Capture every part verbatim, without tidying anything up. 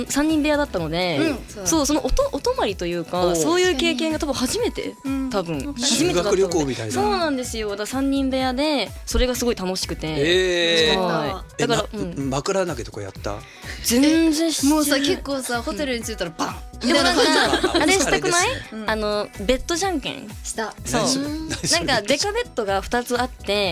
三三人部屋だったので、うん、そうそのおとお泊まりというかそういう経験が多分初めて、うん、多分初めてだったので。修学旅行みたいな。そうなんですよ。だから三人部屋でそれがすごい楽しくて。えー、はい。だから、うん、 枕投げとかやった？ 全然してない。もうさ結構さホテルに着いたらバン。 でもなんかあれしたくない？あのベッドじゃんけんした。そうなんかデカベッドがふたつあって、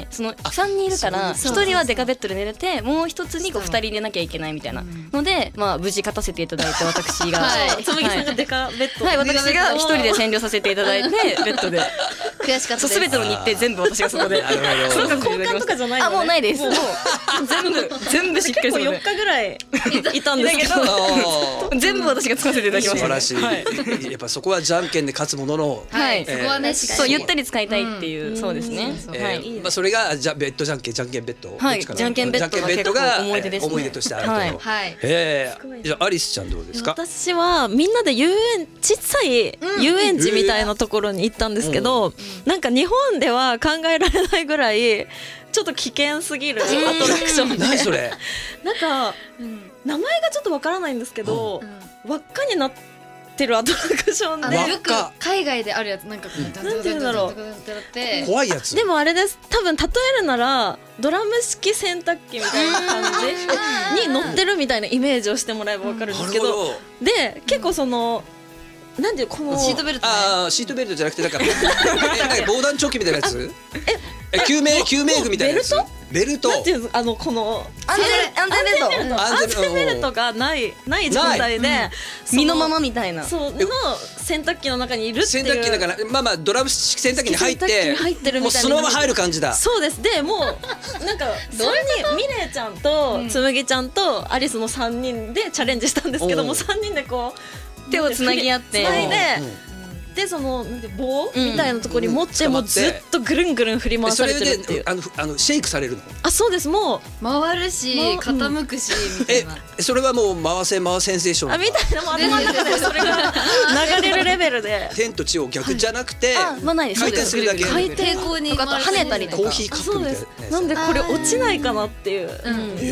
そのさんにんいるからひとりはデカベッドで寝れて、もうひとつにこうふたり寝なきゃいけないみたいなので、まあ無事勝たせていただいて、私がつむぎさんがデカベッド、 はい、私がひとりで占領させていただいてベッドで悔しかったです。 すべての日程全部私がそこで。 そうか交換とかじゃないの？ あもうないです。もう全部全部しっかり。 結構よっかぐらいいたんですけど、 全部私が使わせていただきました。 素晴らしい。やっぱそこはじゃんけんで勝つものの、 はい、そこはね、そうゆったり使いたいっていう、そうですね。 はい、まあそれがじゃベッドじゃんけんじゃんけんベッド、 はい、じゃんけんベッドが思い出ですね。 思い出としてあると。はい。ええ、じゃあアリスちゃんどうですか？ 私はみんなで遊園小さい遊園地みたいなところに行ったんですけど、なんか日本では考えられないぐらいちょっと危険すぎるアトラクションで、 何それ？ なんか名前がちょっとわからないんですけど、輪っかになっててるアトラクションで、 よく海外であるやつ、なんかなんていうんだろう、 怖いやつ。 でもあれです、多分例えるならドラム式洗濯機みたいな感じに乗ってるみたいなイメージをしてもらえば分かるんですけど、で結構そのなんていうこのシートベルト、 ああシートベルトじゃなくてなんか防弾チョッキみたいなやつ、え救命救命具みたいなやつ、ベルト、 なんていうあのこの安全ベルト、 安全ベルトがないない状態で身のままみたいな、 そうの洗濯機の中にいるっていう、 洗濯機だからまあまあドラム式洗濯機に入ってもうそのまま入る感じだ。 そうです。でもうなんかさんにん、ミレイちゃんとつむぎちゃんとアリスのさんにんでチャレンジしたんですけども、さんにんでこう手をつなぎ合ってつないで、でその棒みたいなところに持ってもうずっとぐるんぐるん振り回されてるっていう。 あのあのシェイクされるの？ あ、そうです。もう回るし傾くしみたいな。 え、それはもう回せ回センセーション。 あみたいな、もう頭の中でそれが流れるレベルで。 天と地を逆じゃなくて回転するだけ。 回転平行に跳ねたりとか。 コーヒーカップみたいな。 なんでこれ落ちないかなっていう。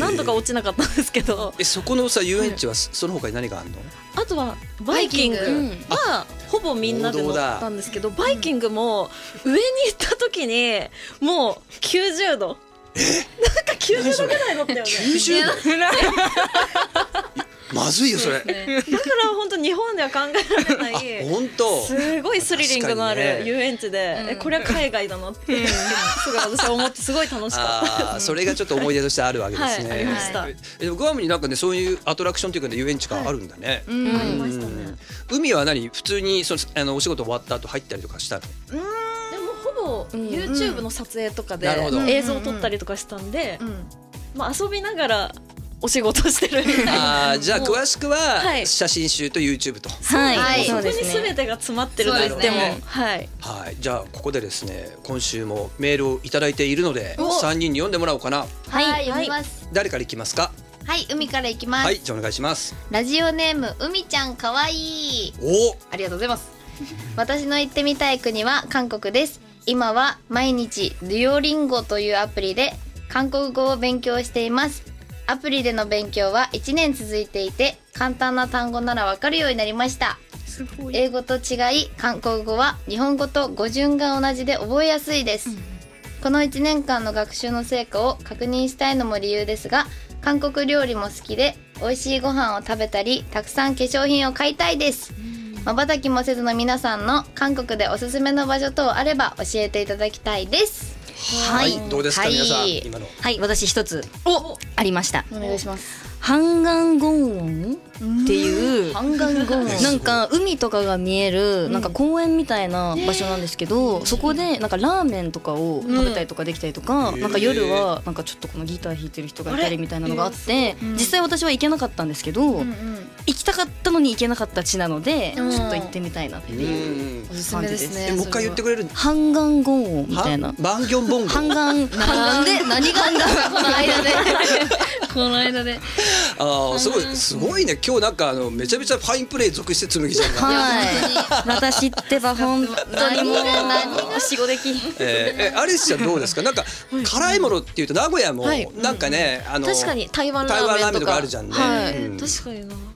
何度か落ちなかったんですけど。 え、そこのさ遊園地はその他に何があるの？ あとはバイキングはほぼみんなで乗ったんですけど、バイキングも上に行った時にもうきゅうじゅうど、なんかきゅうじゅうどぐらい乗ったよね。 きゅうじゅうどまずいよそれ。だから本当日本では考えられない、 本当すごいスリリングのある遊園地で、えこれは海外だなってすごい私は思ってすごい楽しかった。 それがちょっと思い出としてあるわけですね。 ありました。 でもグアムになんかねそういうアトラクションというか遊園地があるんだね。 ありましたね。 海は何普通にそのあのお仕事終わった後入ったりとかしたの？ でもほぼ YouTube の撮影とかで映像を撮ったりとかしたんで、まあ遊びながらお仕事してるみたいな。 あ、じゃあ詳しくは写真集と YouTube と。 はい。そこに全てが詰まってると言っても、はい。 はい。じゃあここでですね、今週もメールをいただいているので、さんにんに読んでもらおうかな。 はい、読みます。 誰からいきますか？ はい、海からいきます。 はい、じゃあお願いします。 ラジオネーム海ちゃんかわいい。 お、 ありがとうございます。私の行ってみたい国は韓国です。今は毎日デュオリンゴというアプリで韓国語を勉強しています。アプリでの勉強はいちねん続いていて、簡単な単語ならわかるようになりました。英語と違い韓国語は日本語と語順が同じで覚えやすいです、うん、このいちねんかんの学習の成果を確認したいのも理由ですが、韓国料理も好きで美味しいご飯を食べたりたくさん化粧品を買いたいです。まばたきもせずの皆さんの韓国でおすすめの場所等あれば教えていただきたいです。 はい、どうですか、 はい、 皆さん今の。 はい、私一つありました。 お願いします。 ハンガンゴンウォンっていうハンガンゴンウォンなんか海とかが見えるなんか公園みたいな場所なんですけど、そこでなんかラーメンとかを食べたりとかできたりとか、なんか夜はなんかちょっとこのギター弾いてる人がいたりみたいなのがあって、実際私は行けなかったんですけど、行きたかったのに行けなかった地なのでちょっと行ってみたいなっていう感じです。 もう一回言ってくれる？ ハンガンゴンウォンみたいな。 バンギョンボンゴ。 ハンガンなんで何がこの間でこの間で。 ああ、すごいすごいね。今日なんかあのめちゃめちゃファインプレー続してつむぎちゃんが。 はい。私ってば本当にもうしごでき。 えー、アリスちゃんどうですか？なんか辛いものっていうと名古屋もなんかね、あの確かに台湾ラ台湾ラーメンとかーメンとかあるじゃんね。 はい。確かにな。